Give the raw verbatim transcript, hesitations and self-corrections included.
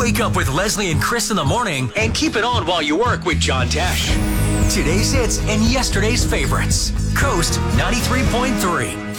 Wake up with Leslie and Chris in the morning and keep it on while you work with John Tesh. Today's hits and yesterday's favorites. Coast ninety-three point three.